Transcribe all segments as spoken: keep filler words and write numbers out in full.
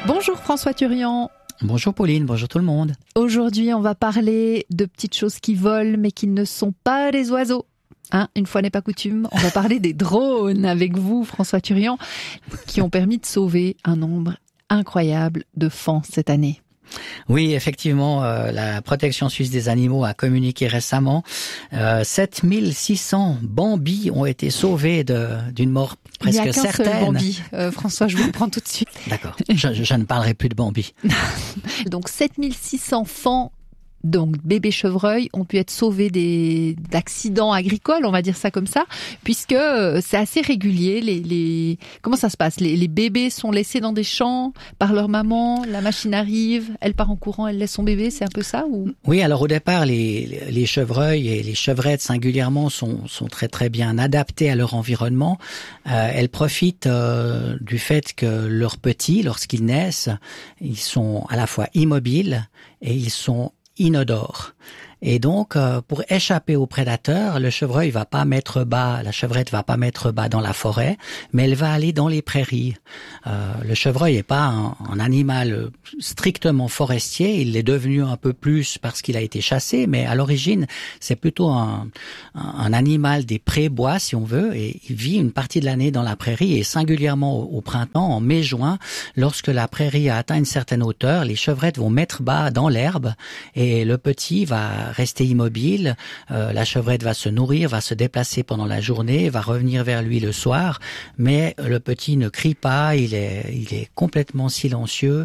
Bonjour François Turian. Bonjour Pauline, bonjour tout le monde. Aujourd'hui, on va parler de petites choses qui volent mais qui ne sont pas des oiseaux. Hein, une fois n'est pas coutume, on va parler des drones avec vous, François Turian, qui ont permis de sauver un nombre incroyable de faons cette année. Oui, effectivement, euh, la protection suisse des animaux a communiqué récemment. Euh, sept mille six cents bambis ont été sauvés de, d'une mort presque certaine. Il n'y a qu'un certaine. seul bambi, euh, François, je vous le prends tout de suite. D'accord, je, je, je ne parlerai plus de bambis. Donc sept mille six cents faons, donc bébés chevreuils, ont pu être sauvés des, d'accidents agricoles, on va dire ça comme ça, puisque c'est assez régulier. Les, les, comment ça se passe ? les, les bébés sont laissés dans des champs par leur maman, la machine arrive, elle part en courant, elle laisse son bébé, c'est un peu ça ou... Oui, alors au départ, les, les chevreuils et les chevrettes singulièrement sont, sont très très bien adaptés à leur environnement. Euh, elles profitent euh, du fait que leurs petits, lorsqu'ils naissent, ils sont à la fois immobiles et ils sont inodore. Et donc, euh, pour échapper aux prédateurs, le chevreuil va pas mettre bas, la chevrette va pas mettre bas dans la forêt, mais elle va aller dans les prairies. Euh, le chevreuil est pas un, un animal strictement forestier, il l'est devenu un peu plus parce qu'il a été chassé, mais à l'origine, c'est plutôt un, un, un animal des prés-bois, si on veut, et il vit une partie de l'année dans la prairie, et singulièrement au, au printemps, en mai-juin, lorsque la prairie a atteint une certaine hauteur, les chevrettes vont mettre bas dans l'herbe, et le petit va rester immobile, euh, la chevrette va se nourrir, va se déplacer pendant la journée, va revenir vers lui le soir, mais le petit ne crie pas, il est, il est complètement silencieux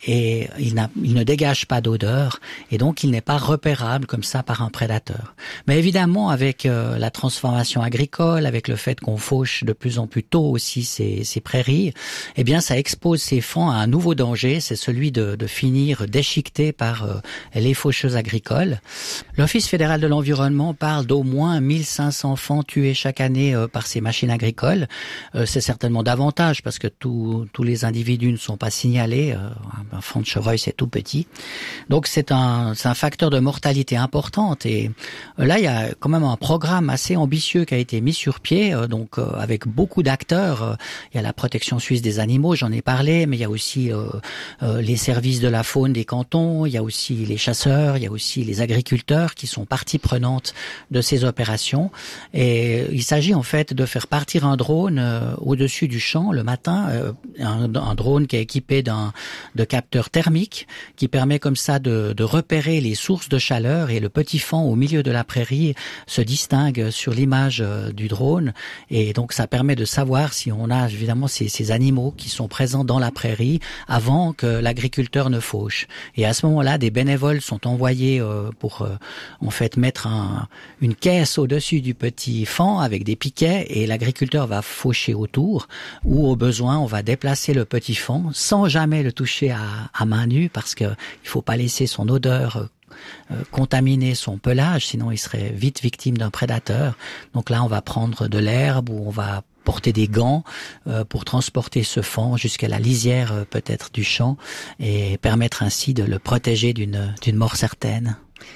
et il, n'a, il ne dégage pas d'odeur et donc il n'est pas repérable comme ça par un prédateur. Mais évidemment, avec euh, la transformation agricole, avec le fait qu'on fauche de plus en plus tôt aussi ces, ces prairies, eh bien ça expose ces faons à un nouveau danger, c'est celui de, de finir déchiquetés par euh, les faucheuses agricoles. L'Office fédéral de l'environnement parle d'au moins mille cinq cents faons tués chaque année euh, par ces machines agricoles. Euh, c'est certainement davantage parce que tous tous les individus ne sont pas signalés. Euh, un faon de chevreuil, c'est tout petit. Donc c'est un, c'est un facteur de mortalité importante. Et euh, là, il y a quand même un programme assez ambitieux qui a été mis sur pied, euh, donc euh, avec beaucoup d'acteurs. Euh, il y a la protection suisse des animaux, j'en ai parlé, mais il y a aussi euh, euh, les services de la faune des cantons, il y a aussi les chasseurs, il y a aussi les agriculteurs qui sont partie prenante de ces opérations. Et il s'agit en fait de faire partir un drone euh, au-dessus du champ le matin, euh, un, un drone qui est équipé d'un de capteurs thermiques qui permet comme ça de, de repérer les sources de chaleur, et le petit faon au milieu de la prairie se distingue sur l'image euh, du drone, et donc ça permet de savoir si on a évidemment ces, ces animaux qui sont présents dans la prairie avant que l'agriculteur ne fauche. Et à ce moment-là, des bénévoles sont envoyés euh, pour euh, en fait mettre un, une caisse au-dessus du petit faon avec des piquets, et l'agriculteur va faucher autour, ou au besoin on va déplacer le petit faon sans jamais le toucher à, à main nue, parce que il faut pas laisser son odeur euh, contaminer son pelage, sinon il serait vite victime d'un prédateur. Donc là on va prendre de l'herbe, ou on va porter des gants euh, pour transporter ce faon jusqu'à la lisière euh, peut-être du champ, et permettre ainsi de le protéger d'une, d'une mort certaine.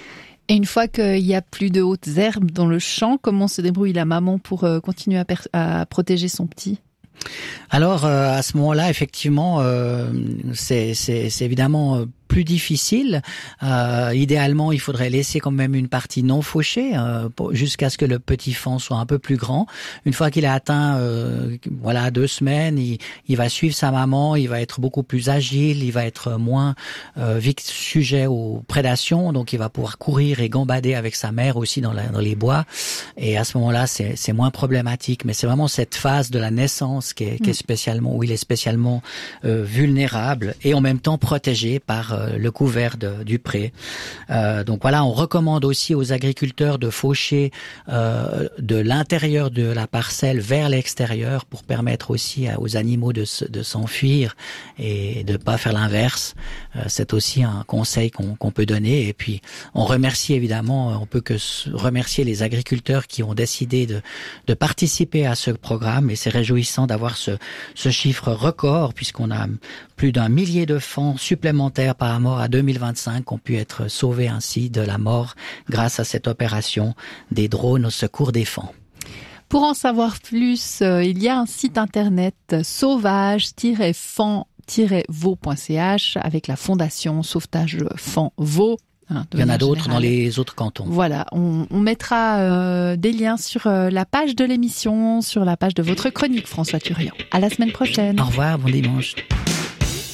Et une fois qu'il n'y a plus de hautes herbes dans le champ, comment se débrouille la maman pour euh, continuer à, per- à protéger son petit ? Alors euh, à ce moment-là, effectivement, euh, c'est, c'est, c'est évidemment euh, plus difficile. Euh, idéalement, il faudrait laisser quand même une partie non fauchée euh, pour, jusqu'à ce que le petit faon soit un peu plus grand. Une fois qu'il a atteint euh, voilà deux semaines, il, il va suivre sa maman, il va être beaucoup plus agile, il va être moins euh, vite sujet aux prédations, donc il va pouvoir courir et gambader avec sa mère aussi dans, la, dans les bois. Et à ce moment-là, c'est, c'est moins problématique. Mais c'est vraiment cette phase de la naissance qui est, qui est spécialement, où il est spécialement euh, vulnérable et en même temps protégé par euh, le couvert de, du pré. Euh, donc voilà, on recommande aussi aux agriculteurs de faucher euh, de l'intérieur de la parcelle vers l'extérieur pour permettre aussi à, aux animaux de, de s'enfuir et de pas faire l'inverse. Euh, c'est aussi un conseil qu'on, qu'on peut donner. Et puis on remercie évidemment, on peut que remercier les agriculteurs qui ont décidé de, de participer à ce programme, et c'est réjouissant d'avoir ce, ce chiffre record, puisqu'on a plus d'un millier de faons supplémentaires par mort à deux mille vingt-cinq ont pu être sauvés ainsi de la mort grâce à cette opération des drones au secours des faons. Pour en savoir plus, euh, il y a un site internet sauvage tiret faon tiret vaud point c h avec la Fondation Sauvetage Fan Vaud. Hein, Il y en a d'autres générale. Dans les autres cantons. Voilà, on, on mettra euh, des liens sur euh, la page de l'émission, sur la page de votre chronique, François Turian. À la semaine prochaine. Au revoir, bon dimanche.